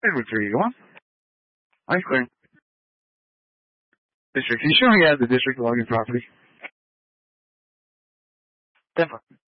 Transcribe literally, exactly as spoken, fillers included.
Edward three, go on. Ice clearing. District. He's showing you as the district login property. Denver.